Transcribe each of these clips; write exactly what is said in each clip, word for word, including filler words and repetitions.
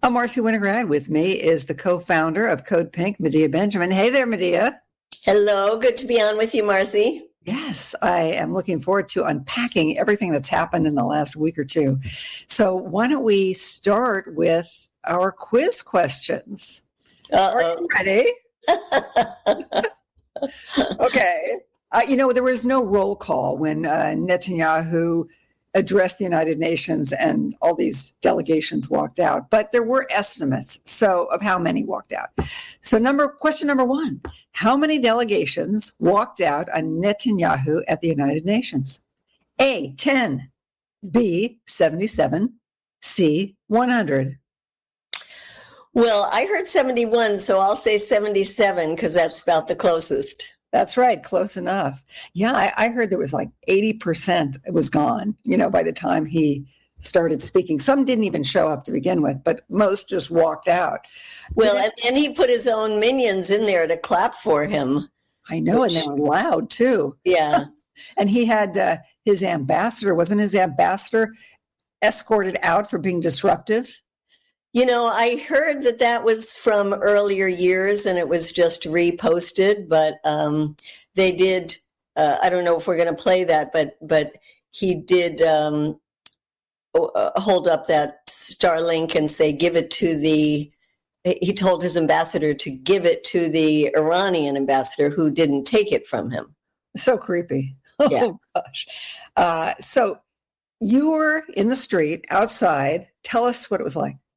I'm Marcy Winograd. With me is the co-founder of Code Pink, Medea Benjamin. Hey there, Medea. Hello. Good to be on with you, Marcy. Yes, I am looking forward to unpacking everything that's happened in the last week or two. So why don't we start with our quiz questions? Uh-oh. Are you ready? Okay. Uh, you know, there was no roll call when uh, Netanyahu addressed the United Nations and all these delegations walked out, but there were estimates so of how many walked out. So number question number one, how many delegations walked out on Netanyahu at the United Nations? A, ten, B, seventy-seven, C, one hundred. Well, I heard seventy-one, so I'll say seventy-seven because that's about the closest. That's right. Close enough. Yeah, I, I heard there was like eighty percent it was gone, you know, by the time he started speaking. Some didn't even show up to begin with, but most just walked out. Well, and, and he put his own minions in there to clap for him. I know, which, and they were loud too. Yeah. And he had uh, his ambassador, wasn't his ambassador escorted out for being disruptive? You know, I heard that that was from earlier years and it was just reposted, but um, they did, uh, I don't know if we're going to play that, but but he did um, hold up that Starlink and say, give it to the, he told his ambassador to give it to the Iranian ambassador who didn't take it from him. So creepy. Oh, yeah. Gosh. Uh, so you were in the street outside. Tell us what it was like.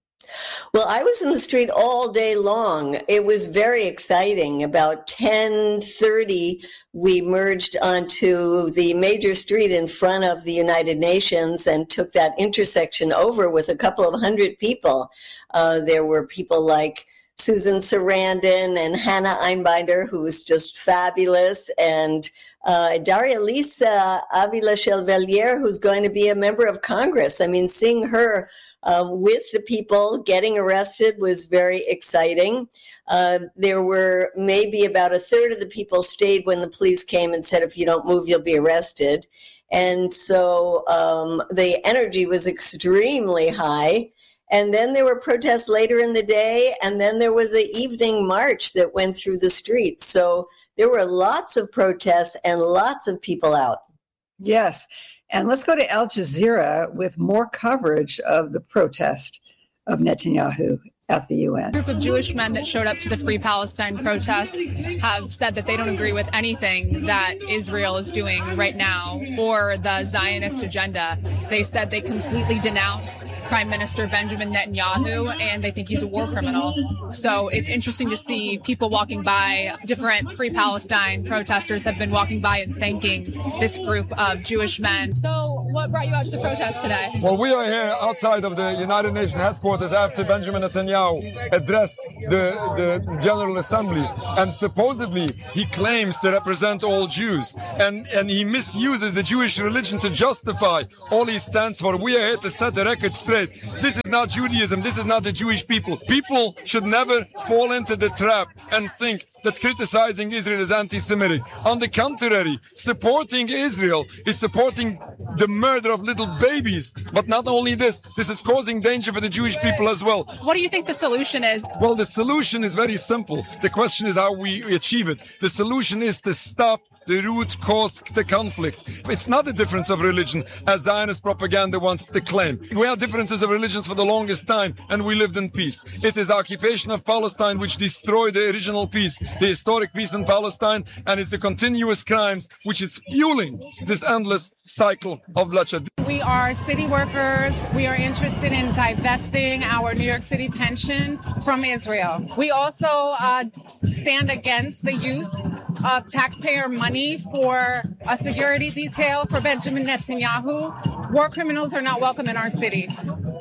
Well, I was in the street all day long. It was very exciting. About ten thirty, we merged onto the major street in front of the United Nations and took that intersection over with a couple of hundred people. Uh, there were people like Susan Sarandon and Hannah Einbinder, who was just fabulous, and uh, Daria Lisa Avila Chevalier, who's going to be a member of Congress. I mean, seeing her Uh, with the people getting arrested was very exciting. Uh, there were maybe about a third of the people stayed when the police came and said, if you don't move, you'll be arrested. And so um, the energy was extremely high. And then there were protests later in the day. And then there was an evening march that went through the streets. So there were lots of protests and lots of people out. Yes. And let's go to Al Jazeera with more coverage of the protest of Netanyahu at the U N. A group of Jewish men that showed up to the Free Palestine protest have said that they don't agree with anything that Israel is doing right now or the Zionist agenda. They said they completely denounce Prime Minister Benjamin Netanyahu and they think he's a war criminal. So it's interesting to see people walking by. Different Free Palestine protesters have been walking by and thanking this group of Jewish men. So what brought you out to the protest today? Well, we are here outside of the United Nations headquarters after Benjamin Netanyahu addressed the, the General Assembly, and supposedly he claims to represent all Jews, and, and he misuses the Jewish religion to justify all he stands for. We are here to set the record straight. This is not Judaism. This is not the Jewish people. People should never fall into the trap and think that criticizing Israel is anti-Semitic. On the contrary, supporting Israel is supporting the murder of little babies. But not only this, this is causing danger for the Jewish people as well. What do you think the solution is? Well, the solution is very simple. The question is how we achieve it. The solution is to stop the root cause the conflict. It's not a difference of religion, as Zionist propaganda wants to claim. We had differences of religions for the longest time, and we lived in peace. It is the occupation of Palestine which destroyed the original peace, the historic peace in Palestine, and it's the continuous crimes which is fueling this endless cycle of bloodshed. We are city workers. We are interested in divesting our New York City pension from Israel. We also uh, stand against the use of taxpayer money for a security detail for Benjamin Netanyahu. War criminals are not welcome in our city.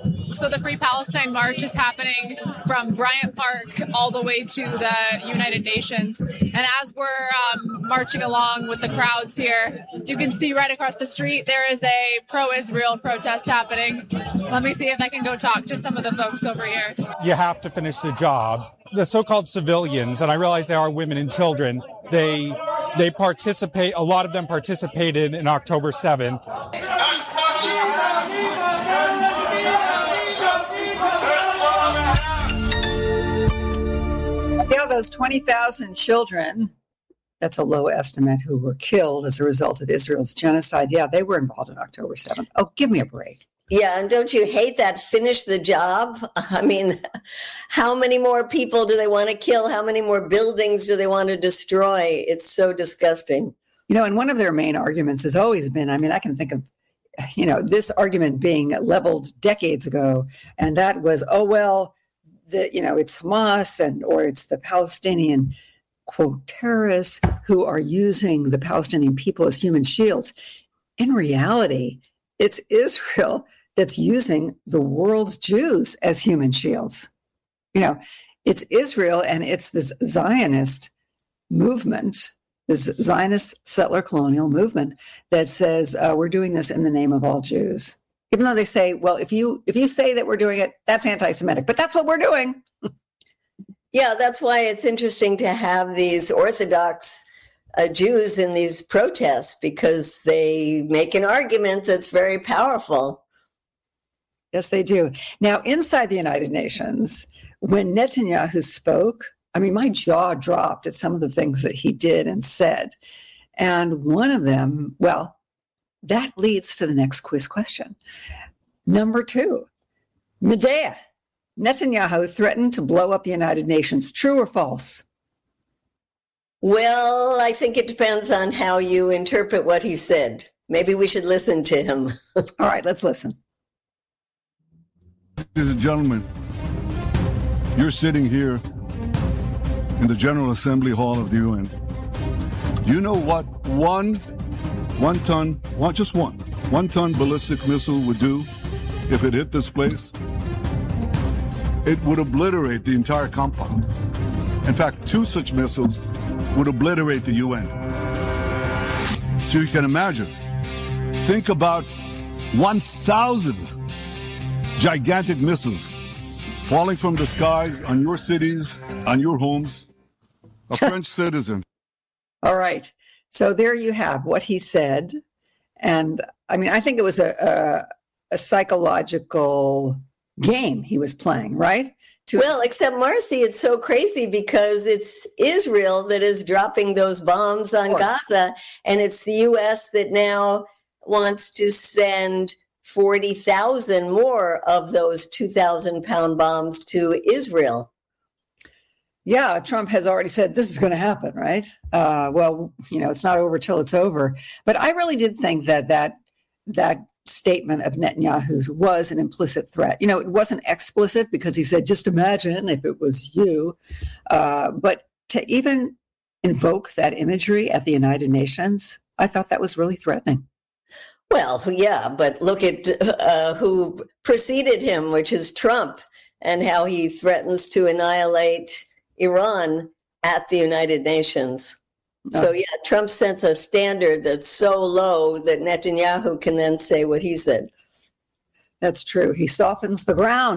So the Free Palestine March is happening from Bryant Park all the way to the United Nations. And as we're um, marching along with the crowds here, you can see right across the street there is a pro-Israel protest happening. Let me see if I can go talk to some of the folks over here. You have to finish the job. The so-called civilians, and I realize they are women and children, they they participate, a lot of them participated in October seventh. those twenty thousand children, that's a low estimate, who were killed as a result of Israel's genocide, yeah, they were involved in October seventh. Oh, give me a break. Yeah, and don't you hate that finish the job? I mean, how many more people do they want to kill? How many more buildings do they want to destroy? It's so disgusting. You know, and one of their main arguments has always been, I mean, I can think of, you know, this argument being leveled decades ago, and that was, oh, well, the, you know, it's Hamas and or it's the Palestinian, quote, terrorists who are using the Palestinian people as human shields. In reality, it's Israel that's using the world's Jews as human shields. You know, it's Israel and it's this Zionist movement, this Zionist settler colonial movement that says uh, we're doing this in the name of all Jews. Even though they say, well, if you if you say that we're doing it, that's anti-Semitic, but that's what we're doing. Yeah, that's why it's interesting to have these Orthodox uh, Jews in these protests, because they make an argument that's very powerful. Yes, they do. Now, inside the United Nations, when Netanyahu spoke, I mean, my jaw dropped at some of the things that he did and said. And one of them, well, that leads to the next quiz question. Number two, Medea. Netanyahu threatened to blow up the United Nations. True or false? Well, I think it depends on how you interpret what he said. Maybe we should listen to him. All right, let's listen. Ladies and gentlemen, you're sitting here in the General Assembly Hall of the U N. You know what one one ton, one, just one, one ton ballistic missile would do if it hit this place? It would obliterate the entire compound. In fact, two such missiles would obliterate the U N. So you can imagine, think about one thousand gigantic missiles falling from the skies on your cities, on your homes, a French citizen. All right. So there you have what he said. And I mean, I think it was a, a, a psychological game he was playing, right? To well, except Marcy, it's so crazy because it's Israel that is dropping those bombs on Gaza, and it's the U S that now wants to send forty thousand more of those two thousand pound bombs to Israel. Yeah, Trump has already said this is going to happen, right? Uh, well, you know, it's not over till it's over. But I really did think that that that statement of Netanyahu's was an implicit threat. You know, it wasn't explicit because he said, just imagine if it was you. Uh, but to even invoke that imagery at the United Nations, I thought that was really threatening. Well, yeah, but look at uh, who preceded him, which is Trump, and how he threatens to annihilate Iran at the United Nations. Oh. So, yeah, Trump sets a standard that's so low that Netanyahu can then say what he said. That's true. He softens the ground.